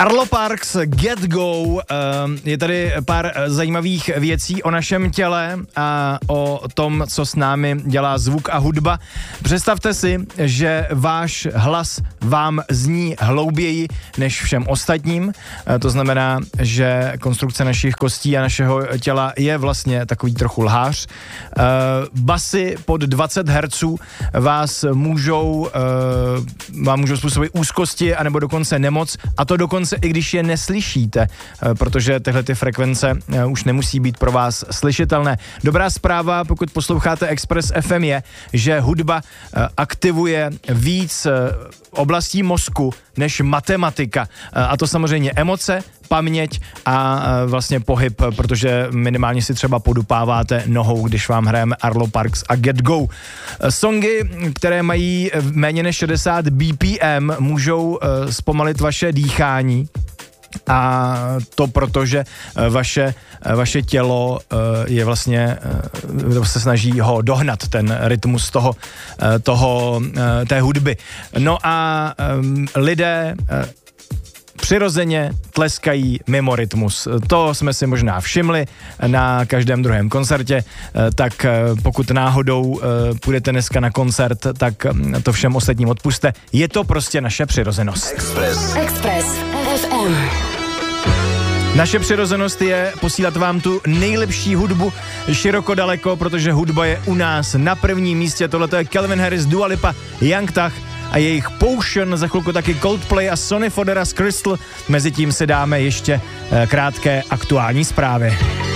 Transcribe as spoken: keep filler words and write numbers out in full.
Arlo Parks, Get Go, je tady pár zajímavých věcí o našem těle a o tom, co s námi dělá zvuk a hudba. Představte si, že váš hlas vám zní hlouběji než všem ostatním. To znamená, že konstrukce našich kostí a našeho těla je vlastně takový trochu lhář. Basy pod dvacet hertzů vás můžou, vám můžou způsobit úzkosti anebo dokonce nemoc, a to dokonce i když je neslyšíte, protože tyhle ty frekvence už nemusí být pro vás slyšitelné. Dobrá zpráva, pokud posloucháte Express F M, je, že hudba aktivuje víc oblastí mozku než matematika. A to samozřejmě emoce, paměť a vlastně pohyb, protože minimálně si třeba podupáváte nohou, když vám hrajeme Arlo Parks a Get Go. Songy, které mají méně než šedesát B P M, můžou zpomalit vaše dýchání. A to proto, že vaše, vaše tělo je vlastně, se snaží ho dohnat, ten rytmus toho, toho, té hudby. No a lidé přirozeně tleskají mimo rytmus. To jsme si možná všimli na každém druhém koncertě, tak pokud náhodou půjdete dneska na koncert, tak to všem ostatním odpuste. Je to prostě naše přirozenost. Express. Express F M. Naše přirozenost je posílat vám tu nejlepší hudbu široko daleko, protože hudba je u nás na prvním místě. Tohle je Calvin Harris, Dua Lipa, Young Thug a jejich Potion, za chvilku taky Coldplay a Sonny Fodera z Crystal. Mezitím si dáme ještě krátké aktuální zprávy.